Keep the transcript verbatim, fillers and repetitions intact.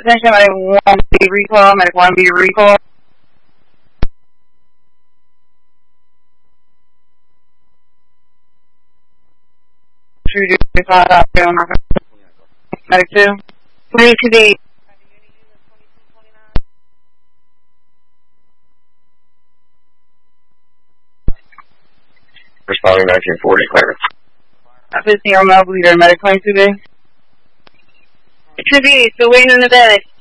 Attention, medic one B recall, medic one B recall. Medic two. Medic two B. Responding nineteen forty, clearance. fifteen year old male bleeder, medic twenty-two B. two B, still waiting in the bed.